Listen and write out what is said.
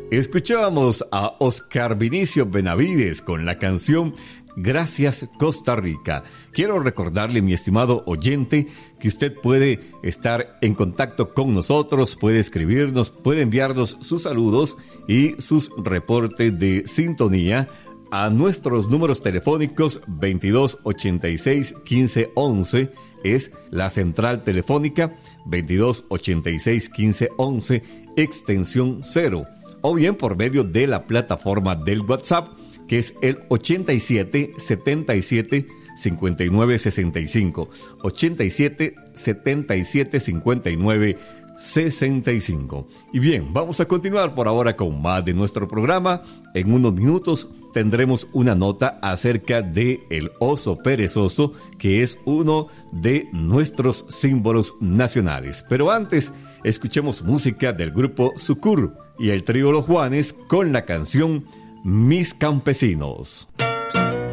Escuchábamos a Oscar Vinicio Benavides con la canción Gracias Costa Rica. Quiero recordarle, mi estimado oyente, que usted puede estar en contacto con nosotros, puede escribirnos, puede enviarnos sus saludos y sus reportes de sintonía a nuestros números telefónicos 2286 1511, es la central telefónica 2286 1511, extensión 0, o bien por medio de la plataforma del WhatsApp, que es el 87 77 59 65, 87 77 59 65. Y bien, vamos a continuar por ahora con más de nuestro programa. En unos minutos tendremos una nota acerca de el oso perezoso, que es uno de nuestros símbolos nacionales. Pero antes, escuchemos música del grupo Sucur y el trío Los Juanes con la canción Mis Campesinos.